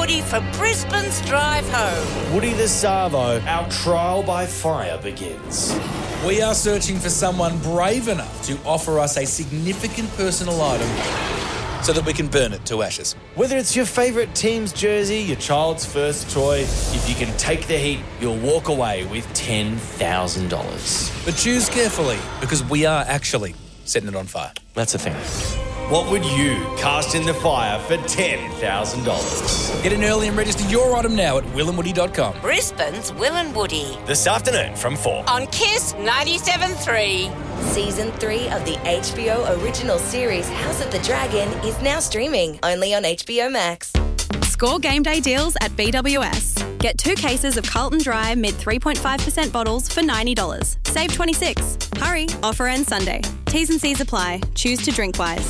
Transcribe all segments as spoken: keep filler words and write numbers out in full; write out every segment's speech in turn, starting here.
Woody for Brisbane's drive home. Woody the Savo, our trial by fire begins. We are searching for someone brave enough to offer us a significant personal item so that we can burn it to ashes. Whether it's your favourite team's jersey, your child's first toy, if you can take the heat, you'll walk away with ten thousand dollars. But choose carefully, because we are actually setting it on fire. That's a thing. What would you cast in the fire for ten thousand dollars? Get in early and register your item now at will and woody dot com. Brisbane's Will and Woody. This afternoon from four. On Kiss ninety-seven point three. Season three of the H B O original series House of the Dragon is now streaming, only on H B O Max. Score game day deals at B W S. Get two cases of Carlton Dry mid three point five percent bottles for ninety dollars. Save twenty-six dollars. Hurry, offer ends Sunday. T's and C's apply. Choose to drink wise.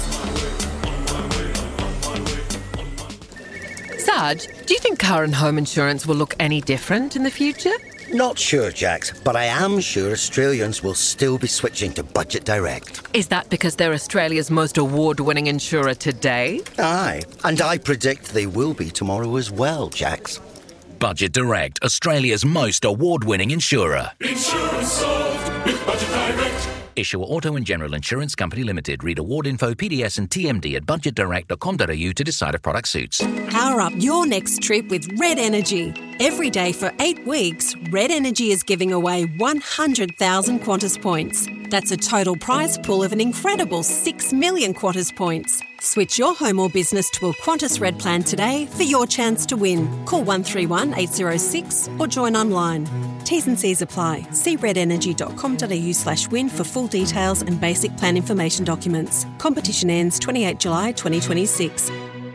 Sarge, do you think car and home insurance will look any different in the future? Not sure, Jax, but I am sure Australians will still be switching to Budget Direct. Is that because they're Australia's most award-winning insurer today? Aye, and I predict they will be tomorrow as well, Jax. Budget Direct, Australia's most award-winning insurer. Insurance solved with Budget Direct. Issuer Auto and General Insurance Company Limited. Read award info, P D S and T M D at budget direct dot com dot a u to decide if product suits. Power up your next trip with Red Energy. Every day for eight weeks, Red Energy is giving away one hundred thousand Qantas points. That's a total prize pool of an incredible six million Qantas points. Switch your home or business to a Qantas Red plan today for your chance to win. Call one three one eight zero six or join online. T's and C's apply. See red energy dot com dot a u slash win for full details and basic plan information documents. Competition ends twenty-eighth of July twenty twenty-six.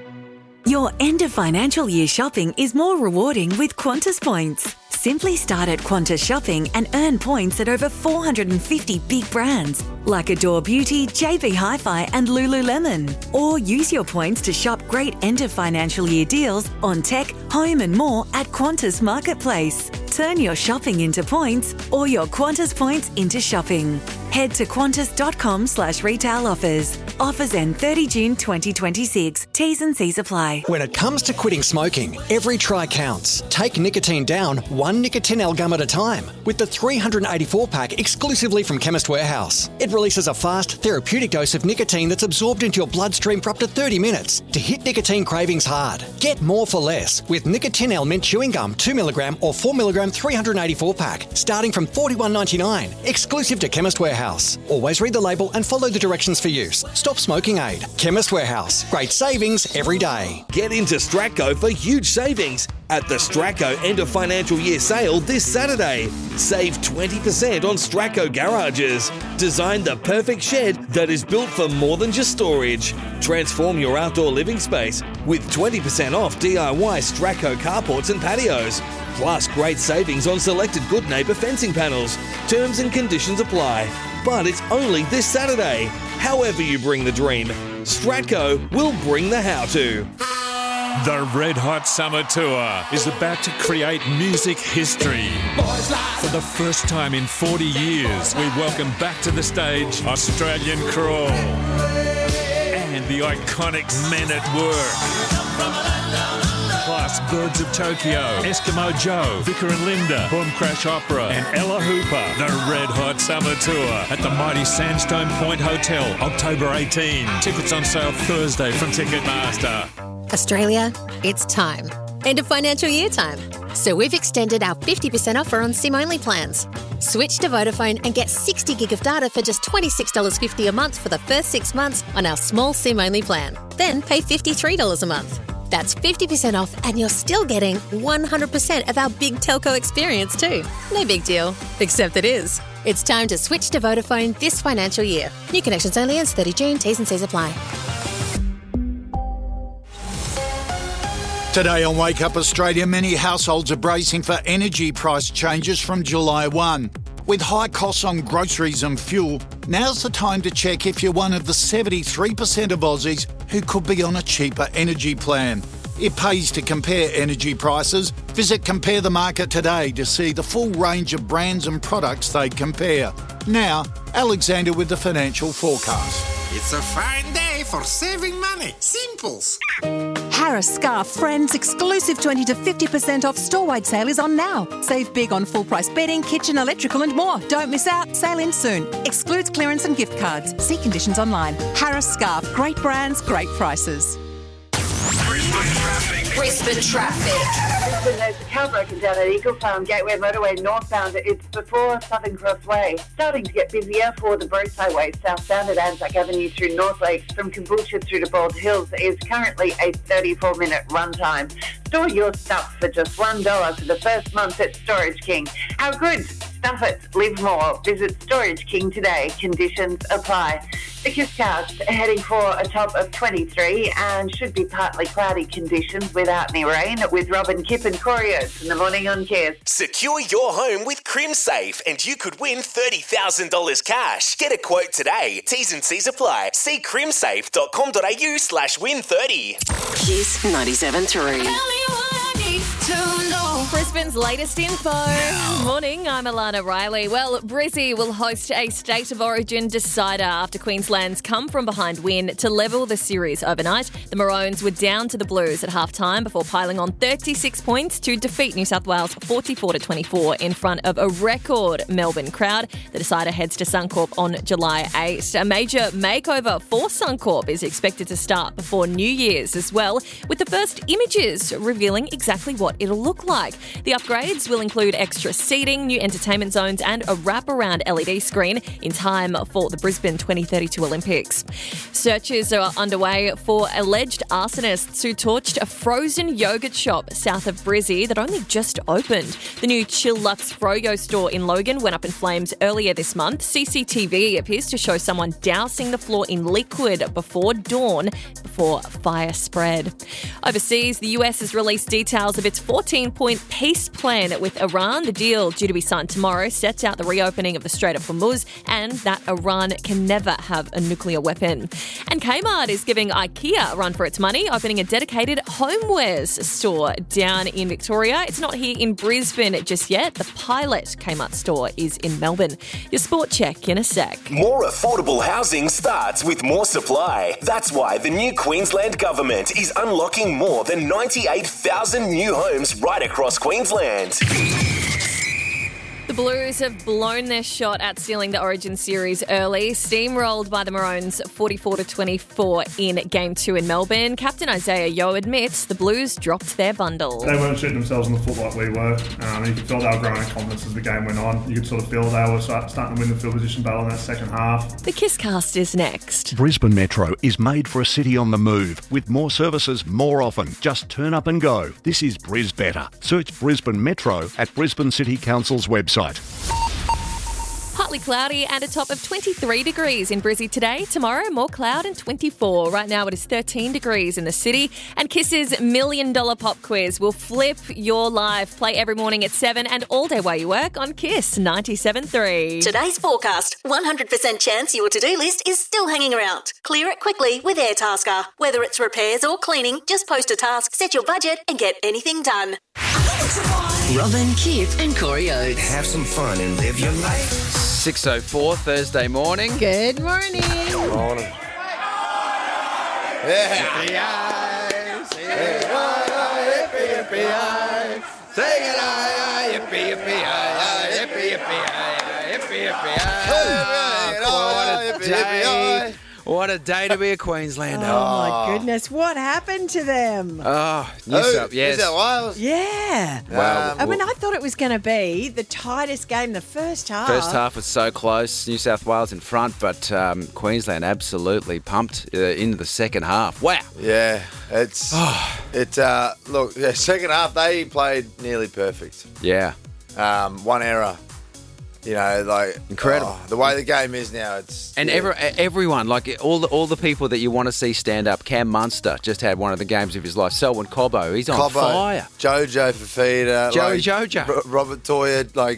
Your end of financial year shopping is more rewarding with Qantas points. Simply start at Qantas Shopping and earn points at over four hundred fifty big brands like Adore Beauty, J B Hi-Fi and Lululemon. Or use your points to shop great end of financial year deals on tech, home and more at Qantas Marketplace. Turn your shopping into points or your Qantas points into shopping. Head to qantas.com slash retail offers. Offers end thirtieth of June twenty twenty-six. T's and C's apply. When it comes to quitting smoking, every try counts. Take nicotine down one Nicotinell gum at a time with the three hundred eighty-four pack exclusively from Chemist Warehouse. It releases a fast, therapeutic dose of nicotine that's absorbed into your bloodstream for up to thirty minutes to hit nicotine cravings hard. Get more for less with Nicotinell mint chewing gum two milligram or four milligram three hundred eighty-four pack starting from forty-one ninety-nine, exclusive to Chemist Warehouse. Always read the label and follow the directions for use. Stop smoking aid. Chemist Warehouse. Great savings every day. Get into Stratco for huge savings at the Stratco end of financial year sale this Saturday. Save twenty percent on Stratco garages. Design the perfect shed that is built for more than just storage. Transform your outdoor living space with twenty percent off D I Y Stratco carports and patios. Plus great savings on selected Good Neighbour fencing panels. Terms and conditions apply. But it's only this Saturday. However you bring the dream, Stratco will bring the how-to. The Red Hot Summer Tour is about to create music history. For the first time in forty years, we welcome back to the stage Australian Crawl and the iconic Men at Work. Plus Birds of Tokyo, Eskimo Joe, Vicar and Linda, Boom Crash Opera and Ella Hooper. The Red Hot Summer Tour at the mighty Sandstone Point Hotel, October eighteenth. Tickets on sale Thursday from Ticketmaster. Australia, it's time. End of financial year time. So we've extended our fifty percent offer on SIM-only plans. Switch to Vodafone and get sixty gig of data for just twenty-six dollars fifty a month for the first six months on our small SIM-only plan. Then pay fifty-three dollars a month. That's fifty percent off and you're still getting one hundred percent of our big telco experience too. No big deal, except it is. It's time to switch to Vodafone this financial year. New connections only ends thirtieth of June. T's and C's apply. Today on Wake Up Australia, many households are bracing for energy price changes from July first. With high costs on groceries and fuel, now's the time to check if you're one of the seventy-three percent of Aussies who could be on a cheaper energy plan. It pays to compare energy prices. Visit Compare the Market today to see the full range of brands and products they compare. Now, Alexander with the financial forecast. It's a fine day for saving money. Simples. Harris Scarf Friends exclusive twenty to fifty percent off store-wide sale is on now. Save big on full-price bedding, kitchen, electrical and more. Don't miss out. Sale ends soon. Excludes clearance and gift cards. See conditions online. Harris Scarf. Great brands, great prices. Brisbane traffic. Brisbane, there's a car broken down at Eagle Farm Gateway Motorway northbound. It's before Southern Cross Way. Starting to get busier for the Bruce Highway southbound at Anzac Avenue through North Lakes from Caboolture through to Bald Hills is currently a thirty-four minute run time. Store your stuff for just one dollar for the first month at Storage King. How good? Stuff it. Live more. Visit Storage King today. Conditions apply. The Kisscast heading for a top of twenty-three and should be partly cloudy conditions without any rain with Robin, Kip and Corey Oates in the morning on Kiss. Secure your home with CrimSafe and you could win thirty thousand dollars cash. Get a quote today. T's and C's apply. See crimsafe dot com dot a u slash win thirty. Kiss ninety-seven three. Brisbane's latest info. Morning, I'm Alana Riley. Well, Brizzy will host a State of Origin decider after Queensland's come-from-behind win to level the series overnight. The Maroons were down to the Blues at half-time before piling on thirty-six points to defeat New South Wales forty-four to twenty-four in front of a record Melbourne crowd. The decider heads to Suncorp on July eighth. A major makeover for Suncorp is expected to start before New Year's as well, with the first images revealing exactly what it'll look like. The upgrades will include extra seating, new entertainment zones and a wraparound L E D screen in time for the Brisbane twenty thirty-two Olympics. Searches are underway for alleged arsonists who torched a frozen yogurt shop south of Brizzy that only just opened. The new Chill Lux Froyo store in Logan went up in flames earlier this month. C C T V appears to show someone dousing the floor in liquid before dawn before fire spread. Overseas, the U S has released details of its fourteen-point peace plan with Iran. The deal, due to be signed tomorrow, sets out the reopening of the Strait of Hormuz and that Iran can never have a nuclear weapon. And Kmart is giving IKEA a run for its money, opening a dedicated homewares store down in Victoria. It's not here in Brisbane just yet. The pilot Kmart store is in Melbourne. Your sport check in a sec. More affordable housing starts with more supply. That's why the new Queensland government is unlocking more than ninety-eight thousand new homes right across Queensland. The Blues have blown their shot at stealing the Origin series early, steamrolled by the Maroons forty-four to twenty-four in Game two in Melbourne. Captain Isaiah Yeo admits the Blues dropped their bundle. They weren't shooting themselves in the foot like we were. Um, you could feel they were growing in confidence as the game went on. You could sort of feel they were start, starting to win the field position battle in that second half. The Kisscast is next. Brisbane Metro is made for a city on the move, with more services more often. Just turn up and go. This is Bris Better. Search Brisbane Metro at Brisbane City Council's website. Partly cloudy and a top of twenty-three degrees in Brizzy today. Tomorrow, more cloud and twenty-four. Right now, it is thirteen degrees in the city. And Kiss's Million Dollar Pop Quiz will flip your life. Play every morning at seven and all day while you work on Kiss ninety-seven three. Today's forecast. one hundred percent chance your to-do list is still hanging around. Clear it quickly with Airtasker. Whether it's repairs or cleaning, just post a task, set your budget and get anything done. Robin, Kip and Corey Oates. Have some fun and live your life. six oh four Thursday morning. Good morning. Good morning. Yeah. Sing it, yippee, yippee, yippee, sing it, yippee, yippee, yippee, yippee, yippee, what a day. What a day to be a Queenslander. Oh, my goodness. What happened to them? Oh, New South, yes. New South Wales? Yeah. Wow. I mean, I thought it was going to be the tightest game the first half. First half was so close. New South Wales in front, but um, Queensland absolutely pumped uh, into the second half. Wow. Yeah, it's... it. Uh, look, yeah, second half, they played nearly perfect. Yeah. Um, one error. You know, like incredible. Oh, the way the game is now, it's and yeah. every, everyone, like all the all the people that you want to see stand up. Cam Munster just had one of the games of his life. Selwyn Cobbo, he's on Cobbo, fire. Jojo Fafita, Joey like, Jojo, R- Robert Toya, like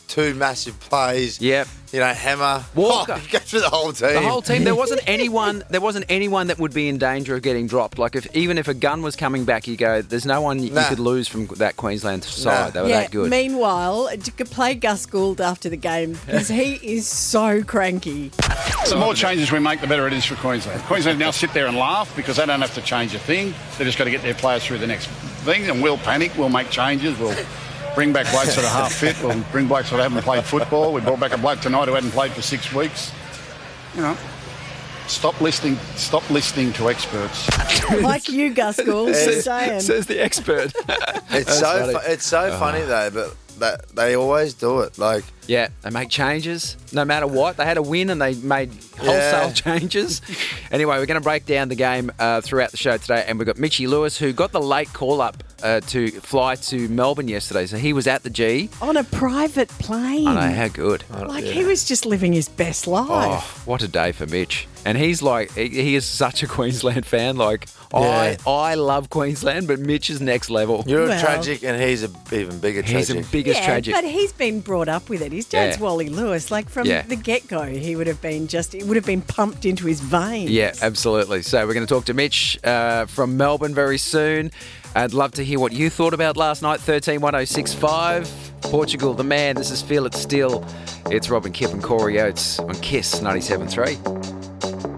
two massive plays. Yep. You know, Hammer. Walker. Oh, go through the whole team. The whole team. There wasn't anyone. There wasn't anyone that would be in danger of getting dropped. Like if even if a gun was coming back, you go. There's no one you, Nah. you could lose from that Queensland side. Nah. They were yeah, that good. Meanwhile, you could play Gus Gould after the game because he is so cranky. The more changes we make, the better it is for Queensland. Queensland now sit there and laugh because they don't have to change a thing. They just got to get their players through the next thing, and we'll panic. We'll make changes. We'll bring back blokes that are half fit. We'll bring blokes that haven't played football. We brought back a bloke tonight who hadn't played for six weeks. You know, stop listening. Stop listening to experts. Like you, Gus Gould, just Says- saying. Says the expert. It's That's so funny. fu- it's so Oh. funny though, but that they always do it. Like Yeah, they make changes no matter what. They had a win and they made wholesale Yeah. changes. Anyway, we're going to break down the game uh, throughout the show today, and we've got Mitchy Lewis, who got the late call up uh, to fly to Melbourne yesterday. So he was at the G. On a private plane. I know, how good. Like he was just living his best life. Oh, what a day for Mitch. And he's like, he, he is such a Queensland fan. Like, Yeah. I I love Queensland, but Mitch is next level. you're Well- tragic, and he's a even bigger tragic. He's the biggest yeah, tragic. but he's been brought up with it. His dad's Yeah. Wally Lewis. Like from Yeah. the get-go, he would have been just, it would have been pumped into his veins. Yeah, absolutely. So we're going to talk to Mitch uh, from Melbourne very soon. I'd love to hear what you thought about last night, thirteen one oh six five. Portugal, the man. This is Feel It Still. It's Robin Kip and Corey Oates on Kiss ninety-seven point three.